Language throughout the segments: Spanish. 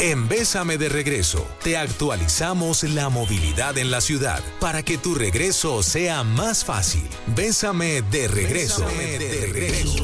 En Bésame de Regreso, te actualizamos la movilidad en la ciudad para que tu regreso sea más fácil. Bésame de Regreso. Bésame de Regreso.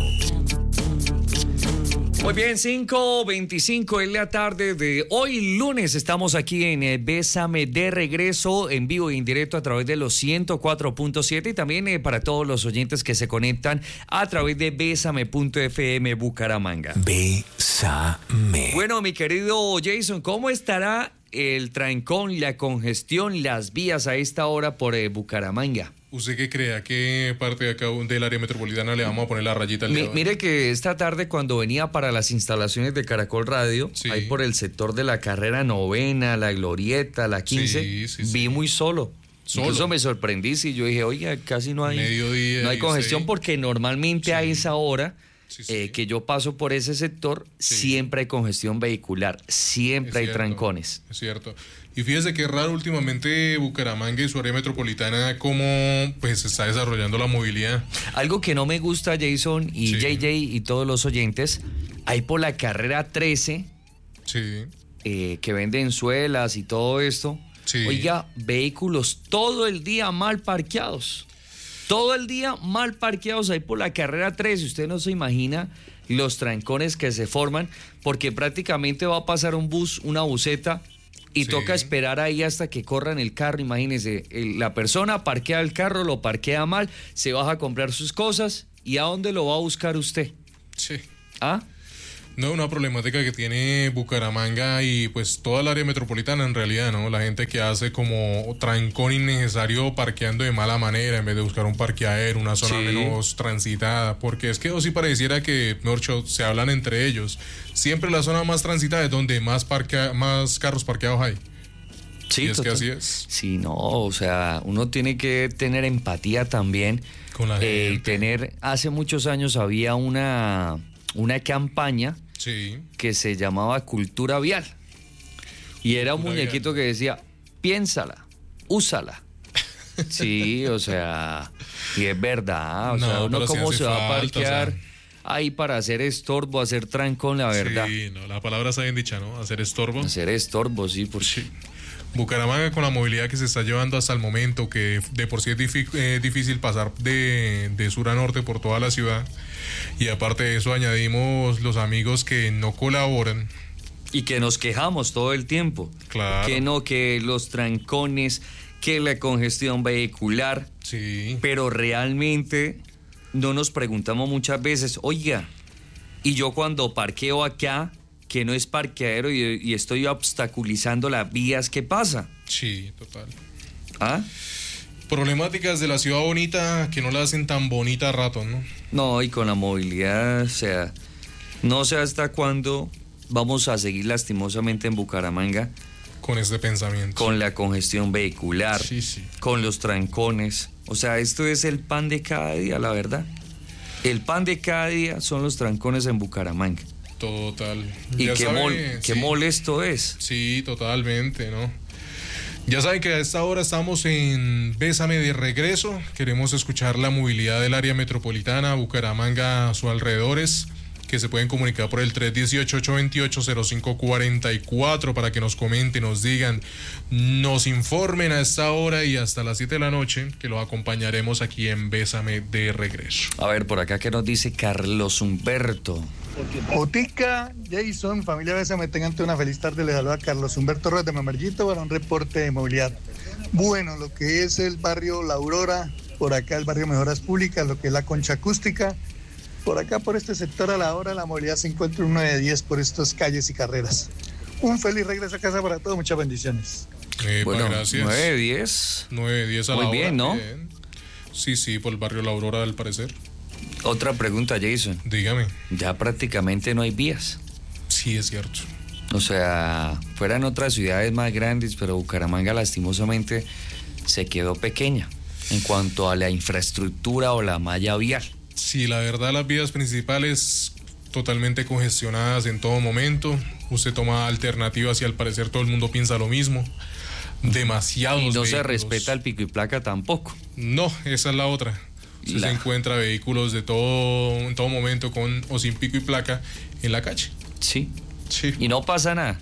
Muy bien, 5:25 en la tarde de hoy lunes. Estamos aquí en Bésame de Regreso, en vivo e indirecto a través de los 104.7 y también para todos los oyentes que se conectan a través de Bésame.fm Bucaramanga. Bésame. Bueno, mi querido Jason, ¿cómo estará el trancón, la congestión, las vías a esta hora por Bucaramanga? ¿Usted qué cree? ¿A qué parte de acá del área metropolitana le vamos a poner la rayita al día de hoy? Mire que esta tarde cuando venía para las instalaciones de Caracol Radio, sí, ahí por el sector de la carrera 9, la Glorieta, la 15, sí, vi muy solo. Incluso me sorprendí, y yo dije, oiga, casi no hay, no hay congestión, porque normalmente a esa hora que yo paso por ese sector, siempre hay congestión vehicular, siempre hay trancones. Es cierto. Y fíjese que raro últimamente Bucaramanga y su área metropolitana cómo pues se está desarrollando la movilidad. Algo que no me gusta, Jason y JJ y todos los oyentes, hay por la carrera 13 que venden suelas y todo esto. Oiga, vehículos todo el día mal parqueados. Todo el día mal parqueados ahí por la carrera 13. Usted no se imagina los trancones que se forman, porque prácticamente va a pasar un bus, una buseta, y toca esperar ahí hasta que corran el carro. Imagínese, la persona parquea el carro, lo parquea mal, se baja a comprar sus cosas, ¿y a dónde lo va a buscar usted? ¿Ah? No, una problemática que tiene Bucaramanga y pues toda el área metropolitana en realidad, ¿no? La gente que hace como trancón innecesario parqueando de mala manera en vez de buscar un parqueadero, una zona menos transitada, porque es que o sí pareciera que, mejor dicho, se hablan entre ellos. Siempre la zona más transitada es donde más carros parqueados hay. Sí, y es que así es. Sí, no, o sea, uno tiene que tener empatía también. Con la gente. Hace muchos años había una campaña que se llamaba Cultura Vial. Y era un muñequito que decía, piénsala, úsala. Sí, o sea, y es verdad. O sea, uno cómo se va a parquear ahí para hacer estorbo, hacer trancón, la verdad. Sí, no, la palabra está bien dicha, ¿no? Hacer estorbo. Hacer estorbo, sí, por sí. Bucaramanga, con la movilidad que se está llevando hasta el momento, que de por sí es difícil pasar de sur a norte por toda la ciudad, y aparte de eso añadimos los amigos que no colaboran y que nos quejamos todo el tiempo. Claro. Que los trancones, que la congestión vehicular, pero realmente no nos preguntamos muchas veces, oiga, y yo cuando parqueo acá, que no es parqueadero y estoy obstaculizando las vías, ¿qué pasa? Sí, total. ¿Ah? Problemáticas de la ciudad bonita que no la hacen tan bonita a rato, ¿no? No, y con la movilidad, o sea, no sé hasta cuándo vamos a seguir lastimosamente en Bucaramanga con este pensamiento. Con la congestión vehicular, con los trancones. O sea, esto es el pan de cada día, la verdad. El pan de cada día son los trancones en Bucaramanga. Total. Y qué molesto es. Sí, totalmente, ¿no? Ya saben que a esta hora estamos en Bésame de Regreso. Queremos escuchar la movilidad del área metropolitana, Bucaramanga, a sus alrededores, que se pueden comunicar por el 318-828-0544 para que nos comenten, nos digan, nos informen a esta hora y hasta las 7 de la noche, que los acompañaremos aquí en Bésame de Regreso. A ver, por acá, ¿qué nos dice Carlos Humberto? Otica, Jason, familia Bésame, tengan una feliz tarde. Les saluda Carlos Humberto Ruiz de Mamerllito para un reporte de movilidad. Bueno, lo que es el barrio La Aurora, por acá el barrio Mejoras Públicas, lo que es la Concha Acústica, por acá por este sector a la hora la movilidad se encuentra un 9 de 10 por estas calles y carreras. Un feliz regreso a casa para todos, muchas bendiciones. Bueno, gracias. 9 de 10. 9 de 10 a la hora. Muy bien, ¿no? Bien. Sí, por el barrio La Aurora, al parecer. Otra pregunta, Jason. Dígame. Ya prácticamente no hay vías. Sí, es cierto. O sea, fueran otras ciudades más grandes, pero Bucaramanga lastimosamente se quedó pequeña en cuanto a la infraestructura o la malla vial. Sí, la verdad, las vías principales totalmente congestionadas en todo momento. Usted toma alternativas y al parecer todo el mundo piensa lo mismo. Demasiados y no vehículos. Se respeta el pico y placa tampoco. No, esa es la otra. Se encuentra vehículos de en todo momento con o sin pico y placa en la calle. Sí. Y no pasa nada.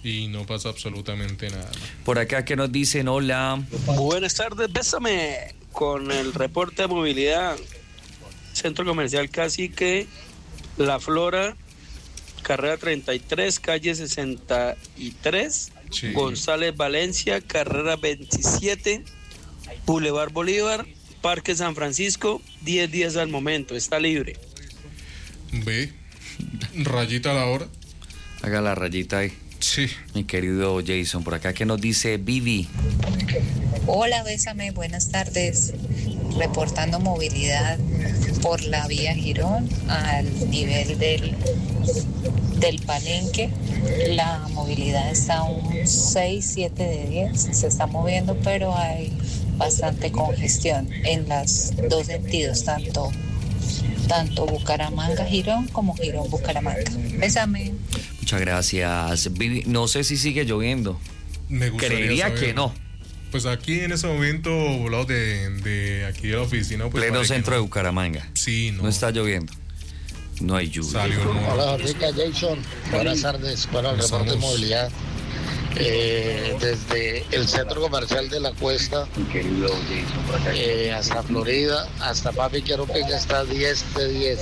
y no pasa absolutamente nada. Por acá que nos dicen, hola. Buenas tardes, bésame con el reporte de movilidad. Centro Comercial Cacique, La Flora, carrera 33, calle 63, sí. González Valencia, carrera 27, Boulevard Bolívar, Parque San Francisco, 10 días al momento, está libre. Ve, rayita a la hora. Haga la rayita ahí. Sí. Mi querido Jason, por acá que nos dice Vivi. Hola, bésame, buenas tardes. Reportando movilidad por la vía Girón al nivel del Palenque. La movilidad está un 6, 7 de 10. Se está moviendo, pero hay bastante congestión en los dos sentidos, tanto Bucaramanga-Girón como Girón-Bucaramanga. Bésame. Muchas gracias, Vivi. No sé si sigue lloviendo. Me gustaría Creería saber. Que no. Pues aquí en ese momento, volado de aquí de la oficina. Pues pleno centro de Bucaramanga. Sí, no. No está lloviendo. No hay lluvia. Hola, Rica, Jason. Buenas tardes para el reporte de movilidad. Desde el centro comercial de La Cuesta hasta Florida, hasta Papi Quiero Pica está 10 de 10.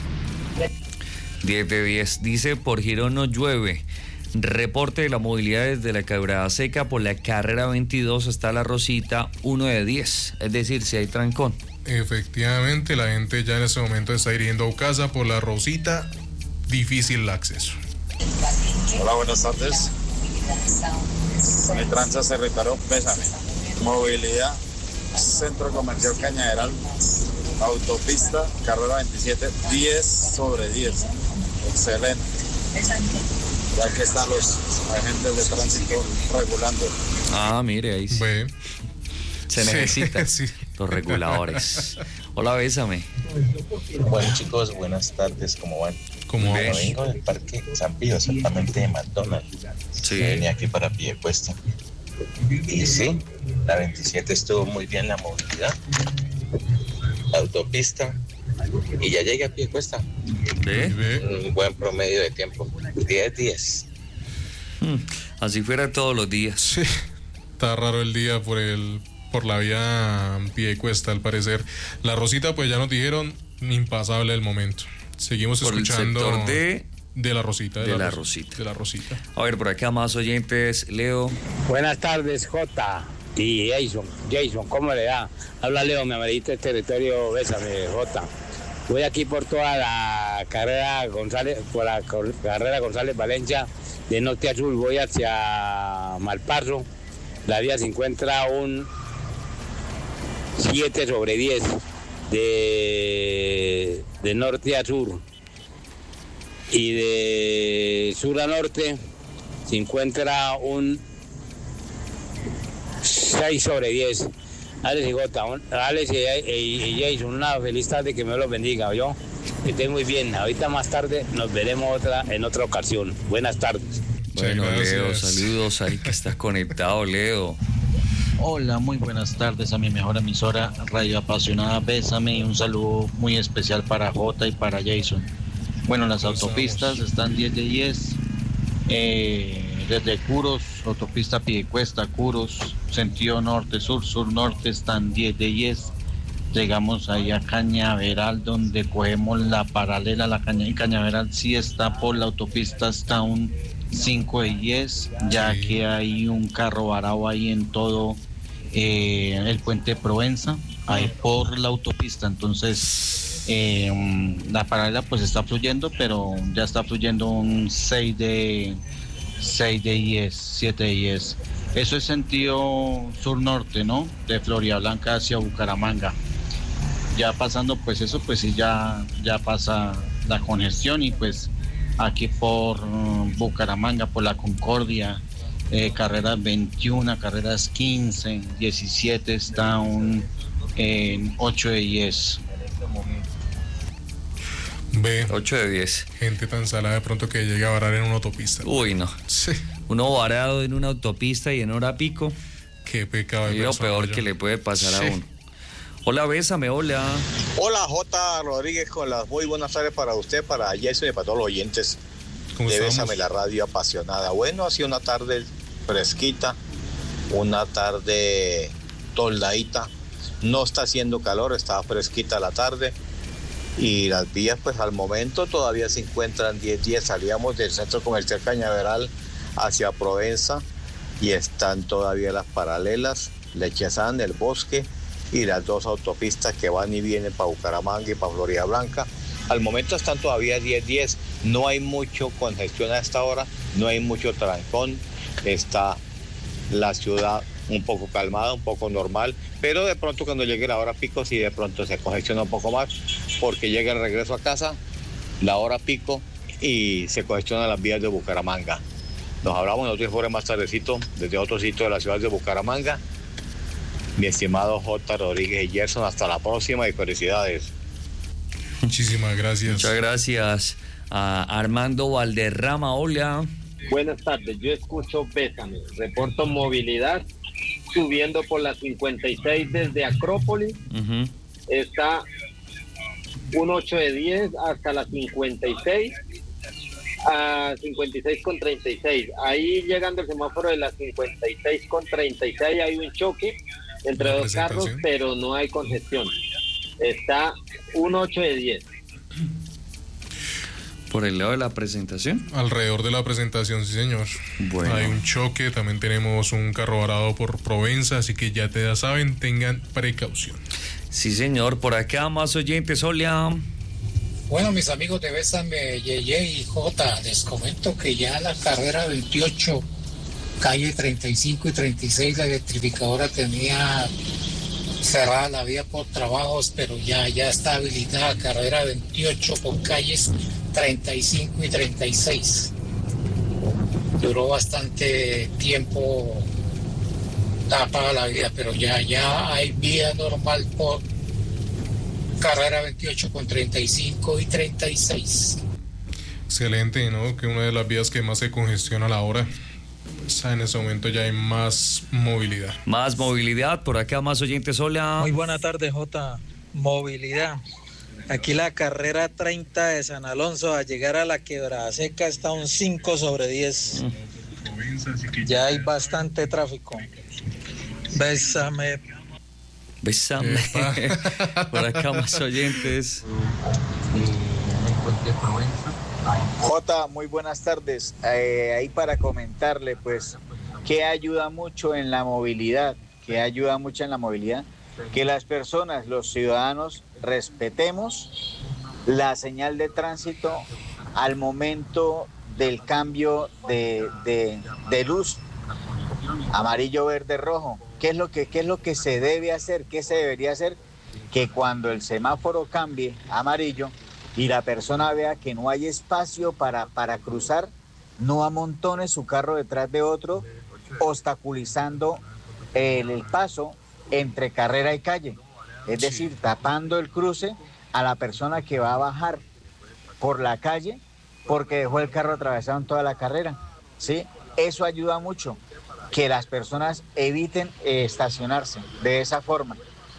10 de 10. Dice, por Girón no llueve. Reporte de la movilidad desde la Quebrada Seca por la carrera 22 hasta La Rosita, 1 de 10. Es decir, si hay trancón. Efectivamente, la gente ya en ese momento está hiriendo a casa por La Rosita, difícil el acceso. Hola, buenas tardes. Mi tranza se reparó, pésame. Movilidad, Centro Comercial Cañaveral, autopista, carrera 27, 10 sobre 10. Excelente. Ya que están los agentes de tránsito regulando. Ah, mire, ahí sí. Se necesita sí. Los reguladores. Hola, bésame. Bueno, chicos, buenas tardes, ¿cómo van? ¿Cómo ven? Vengo del Parque San Pío, exactamente de McDonald's. Sí. Venía aquí para Piedecuesta. Y sí, la 27 estuvo muy bien la movilidad. La autopista. Y ya llegué a Piedecuesta. Un buen promedio de tiempo. 10-10. Así fuera todos los días. Sí. Está raro el día por la vía Piedecuesta, al parecer. La Rosita, pues ya nos dijeron, impasable el momento. Seguimos por escuchando el sector de La Rosita. De La Rosita. De La Rosita. A ver, por acá más oyentes. Leo. Buenas tardes, Jota y Jason. Jason, ¿cómo le da? Habla Leo, mi amarillito de territorio, bésame, Jota. Voy aquí por toda la carrera González, por la carrera González Valencia, de norte a sur, voy hacia Malpaso. La vía se encuentra un 7 sobre 10 de norte a sur, y de sur a norte se encuentra un 6 sobre 10. Alex y Jota, Alex y Jason, una feliz tarde, que me los bendiga, yo que estén muy bien. Ahorita más tarde nos veremos en otra ocasión. Buenas tardes. Bueno, Leo, saludos ahí que estás conectado, Leo. Hola, muy buenas tardes a mi mejor emisora, Radio Apasionada, bésame, y un saludo muy especial para Jota y para Jason. Bueno, las autopistas están 10 de 10, desde Curos, autopista Piedecuesta, Curos, sentido norte-sur, sur-norte están 10 de 10. Llegamos ahí a Cañaveral, donde cogemos la paralela a la Cañaveral, sí está por la autopista, está un 5 de 10, ya que hay un carro varado ahí en todo el puente Provenza, ahí por la autopista. Entonces la paralela pues está fluyendo, pero ya está fluyendo un 6 de 10, 7 de 10. Eso es sentido sur-norte, ¿no? De Florida Blanca hacia Bucaramanga. Ya pasando pues eso, pues sí, ya pasa la congestión, y pues aquí por Bucaramanga, por la Concordia, carreras 21, carreras 15, 17, está un 8 de 10. 8 de 10. Gente tan salada de pronto que llega a varar en una autopista. Uy, no. Sí. Uno varado en una autopista y en hora pico. Qué pecado. Es lo peor que le puede pasar a uno. Hola, bésame, hola. Hola, J. Rodríguez, con las muy buenas tardes para usted, para Jason y para todos los oyentes. de Bésame la Radio apasionada. Bueno, ha sido una tarde fresquita, una tarde toldadita. No está haciendo calor, está fresquita la tarde. Y las vías, pues al momento todavía se encuentran 10-10. Salíamos del centro comercial Cañaveral hacia Provenza y están todavía las paralelas, Lechazán, El Bosque y las dos autopistas que van y vienen para Bucaramanga y para Florida Blanca. Al momento están todavía 10-10. No hay mucho congestión a esta hora, no hay mucho trancón. Está la ciudad un poco calmada, un poco normal, pero de pronto cuando llegue la hora pico sí de pronto se congestiona un poco más, porque llega el regreso a casa, la hora pico, y se congestionan las vías de Bucaramanga. Nos hablamos nosotros más tardecito desde otro sitio de la ciudad de Bucaramanga. Mi estimado J. Rodríguez y Gerson, hasta la próxima y felicidades. Muchísimas gracias. Muchas gracias a Armando Valderrama. Hola. Buenas tardes, yo escucho Bésame, reporto movilidad, subiendo por la 56 desde Acrópolis, está un 8 de 10 hasta la 56, a 56 con 36, ahí llegando el semáforo de la 56 con 36 hay un choque entre dos carros, pero no hay congestión, está un 8 de 10. ¿Por el lado de la presentación? Alrededor de la presentación, sí señor. Bueno. Hay un choque, también tenemos un carro varado por Provenza, así que ya te saben, tengan precaución. Sí señor, por acá más oyentes, hola. Bueno, mis amigos de Bésame, Yeye y J, les comento que ya la carrera 28, calle 35 y 36, la electrificadora tenía cerrada la vía por trabajos, pero ya está habilitada carrera 28 por calles 35 y 36. Duró bastante tiempo tapada la vía, pero ya hay vía normal por carrera 28 con 35 y 36. Excelente, ¿no? Que una de las vías que más se congestiona a la hora. En ese momento ya hay más movilidad. Más movilidad, por acá más oyentes, hola. Muy buena tarde, J. Movilidad. Aquí la carrera 30 de San Alonso a llegar a la Quebrada Seca está un 5 sobre 10. Ya hay bastante tráfico. Bésame. Bésame. Por acá más oyentes. Jota, muy buenas tardes. Ahí para comentarle, pues, que ayuda mucho en la movilidad, que las personas, los ciudadanos, respetemos la señal de tránsito al momento del cambio de luz, amarillo, verde, rojo. ¿Qué es lo que se debe hacer? ¿Qué se debería hacer? Que cuando el semáforo cambie a amarillo y la persona vea que no hay espacio para cruzar, no amontone su carro detrás de otro, obstaculizando el paso entre carrera y calle. Es decir, tapando el cruce a la persona que va a bajar por la calle porque dejó el carro atravesado en toda la carrera, ¿sí? Eso ayuda mucho, que las personas eviten estacionarse de esa forma.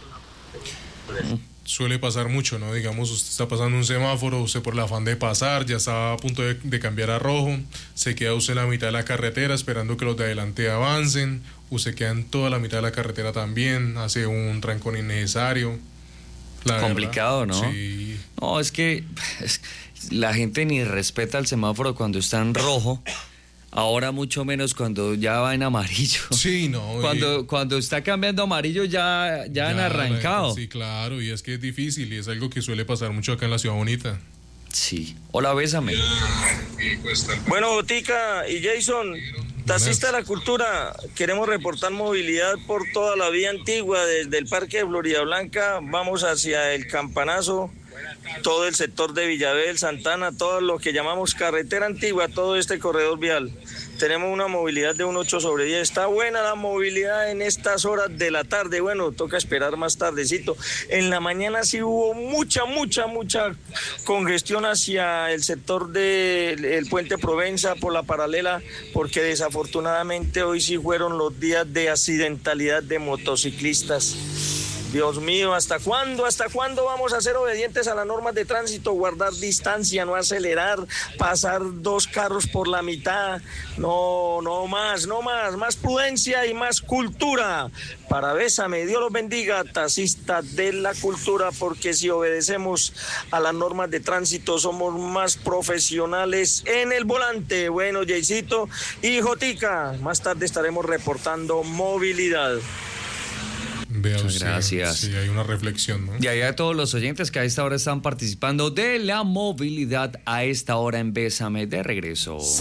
Suele pasar mucho, ¿no? Digamos, usted está pasando un semáforo, usted por el afán de pasar, ya está a punto de cambiar a rojo, se queda usted en la mitad de la carretera esperando que los de adelante avancen, usted queda en toda la mitad de la carretera también, hace un trancón innecesario. Complicado, ¿verdad? ¿No? Sí. No, es que la gente ni respeta el semáforo cuando está en rojo. Ahora mucho menos cuando ya va en amarillo. Sí, no. Cuando está cambiando amarillo ya han arrancado. Sí, claro, y es que es difícil y es algo que suele pasar mucho acá en la Ciudad Bonita. Sí. Hola, Bésame. Bueno, Botica y Jason, taxista de la cultura, queremos reportar movilidad por toda la vía antigua, desde el Parque de Florida Blanca, vamos hacia el Campanazo, todo el sector de Villabel, Santana, todo lo que llamamos carretera antigua, todo este corredor vial. Tenemos una movilidad de un 8 sobre 10. Está buena la movilidad en estas horas de la tarde. Bueno, toca esperar más tardecito. En la mañana sí hubo mucha congestión hacia el sector del puente Provenza por la paralela, porque desafortunadamente hoy sí fueron los días de accidentalidad de motociclistas. Dios mío, ¿hasta cuándo? ¿Hasta cuándo vamos a ser obedientes a las normas de tránsito? Guardar distancia, no acelerar, pasar 2 carros por la mitad. No más prudencia y más cultura. Para Bésame, Dios los bendiga, taxistas de la cultura, porque si obedecemos a las normas de tránsito somos más profesionales en el volante. Bueno, Jaycito y Jotica, más tarde estaremos reportando movilidad. Muchas gracias. Sí, hay una reflexión, ¿no? Y ahí a todos los oyentes que a esta hora están participando de la movilidad a esta hora en Bésame, de regreso.